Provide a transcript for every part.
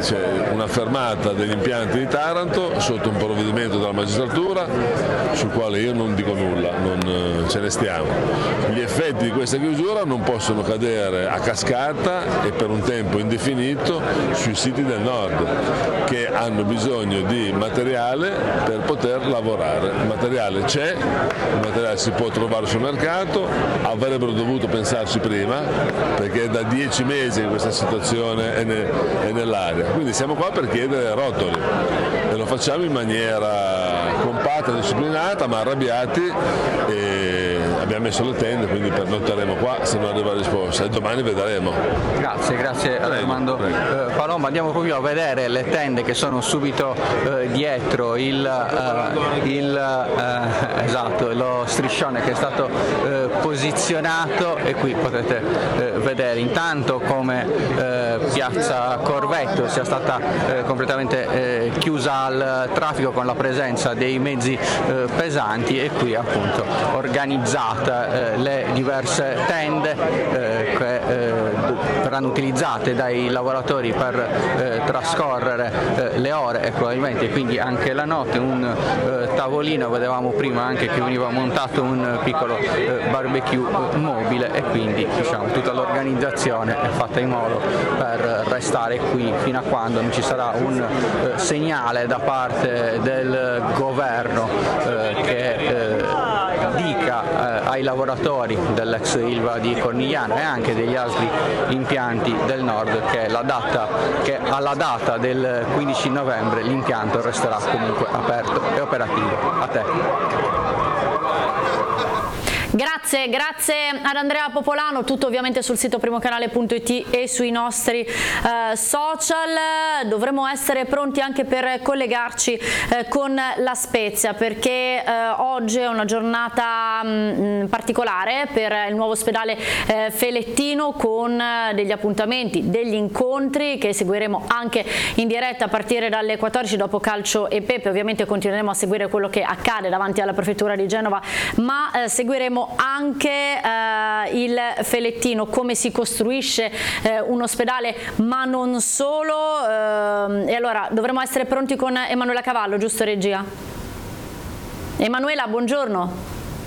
c'è una fermata degli impianti di Taranto sotto un provvedimento della magistratura sul quale io non dico nulla, non ce ne stiamo. Gli effetti di questa chiusura non possono cadere a cascata e per un tempo indefinito sui siti del nord che hanno bisogno di materiale per poter lavorare. Il materiale c'è, il materiale si può trovare sul mercato, avrebbero dovuto pensarci prima perché è da 10 mesi che questa situazione è nell'aria. Quindi siamo qua per chiedere rotoli e lo facciamo in maniera compatta, disciplinata, ma arrabbiati, e abbiamo messo le tende, quindi pernotteremo qua se non arriva la risposta e domani vedremo. Grazie Armando Palomba. Andiamo proprio a vedere le tende che sono subito dietro lo striscione che è stato posizionato, e qui potete vedere intanto come piazza Corvetto sia stata completamente chiusa al traffico con la presenza dei mezzi pesanti, e qui appunto organizzate le diverse tende che verranno utilizzate dai lavoratori per trascorrere le ore e probabilmente quindi anche la notte. Un tavolino, vedevamo prima anche che veniva montato un piccolo barbecue mobile, e quindi diciamo tutta l'organizzazione è fatta in modo per restare qui fino a quando non ci sarà un segnale da parte del governo che dica ai lavoratori dell'ex Ilva di Cornigliano e anche degli altri impianti del nord che alla data del 15 novembre l'impianto resterà comunque aperto e operativo. A te. Grazie ad Andrea Popolano, tutto ovviamente sul sito primocanale.it e sui nostri social. Dovremo essere pronti anche per collegarci con La Spezia, perché oggi è una giornata particolare per il nuovo ospedale Felettino, con degli appuntamenti, degli incontri che seguiremo anche in diretta a partire dalle 14 dopo Calcio e Pepe. Ovviamente continueremo a seguire quello che accade davanti alla prefettura di Genova, ma seguiremo anche il Felettino, come si costruisce un ospedale, ma non solo, e allora dovremo essere pronti con Emanuela Cavallo, giusto regia? Emanuela, buongiorno.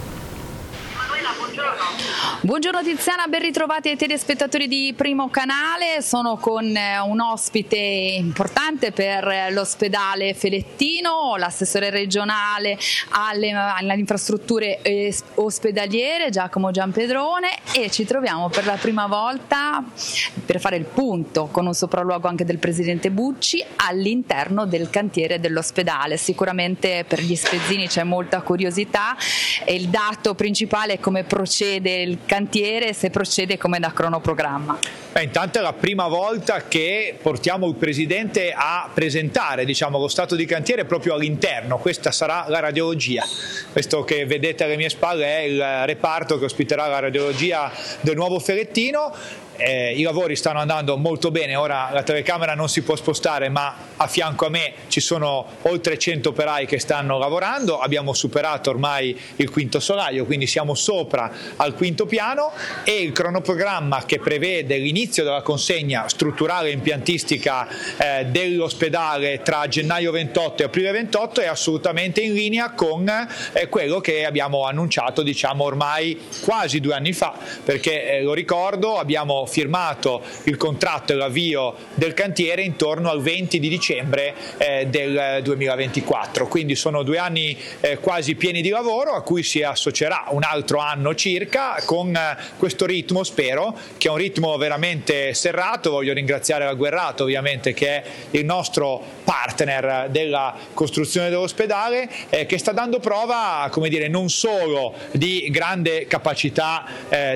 Buongiorno Tiziana, ben ritrovati ai telespettatori di Primo Canale. Sono con un ospite importante per l'ospedale Felettino, l'assessore regionale alle infrastrutture ospedaliere Giacomo Giampedrone, e ci troviamo per la prima volta per fare il punto, con un sopralluogo anche del presidente Bucci, all'interno del cantiere dell'ospedale. Sicuramente per gli spezzini c'è molta curiosità, e il dato principale è come procede il cantiere, se procede come da cronoprogramma. Intanto è la prima volta che portiamo il Presidente a presentare, diciamo, lo stato di cantiere proprio all'interno. Questa sarà la radiologia. Questo che vedete alle mie spalle è il reparto che ospiterà la radiologia del nuovo Felettino. I lavori stanno andando molto bene, ora la telecamera non si può spostare, ma a fianco a me ci sono oltre 100 operai che stanno lavorando. Abbiamo superato ormai il quinto solaio, quindi siamo sopra al quinto piano, e il cronoprogramma che prevede l'inizio della consegna strutturale e impiantistica dell'ospedale tra gennaio 28 e aprile 28 è assolutamente in linea con quello che abbiamo annunciato, diciamo, ormai quasi 2 anni fa, perché lo ricordo, abbiamo firmato il contratto e l'avvio del cantiere intorno al 20 di dicembre del 2024, quindi sono 2 anni quasi pieni di lavoro, a cui si associerà un altro anno circa con questo ritmo. Spero che è un ritmo veramente serrato. Voglio ringraziare la Guerrato, ovviamente, che è il nostro partner della costruzione dell'ospedale, che sta dando prova, come dire, non solo di grande capacità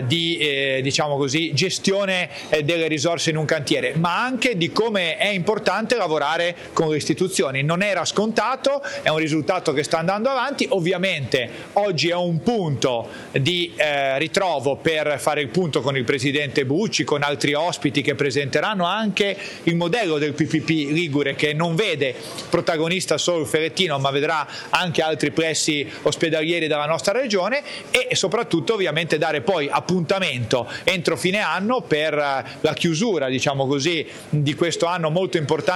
di diciamo così gestione delle risorse in un cantiere, ma anche di come è importante lavorare con le istituzioni. Non era scontato, è un risultato che sta andando avanti. Ovviamente oggi è un punto di ritrovo per fare il punto con il presidente Bucci, con altri ospiti che presenteranno anche il modello del PPP Ligure, che non vede protagonista solo il Felettino, ma vedrà anche altri plessi ospedalieri della nostra regione, e soprattutto ovviamente dare poi appuntamento entro fine anno per la chiusura, diciamo così, di questo anno molto importante